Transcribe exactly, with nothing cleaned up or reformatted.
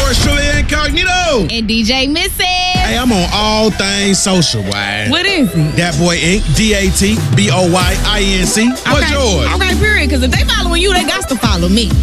yours truly, Incognito. And D J Missy. Hey, I'm on all things social, boy. What is it? Dat Boy Incorporated. D A T B O Y I N C. What's okay. yours? Okay, period. Because if they following you, they got to follow me.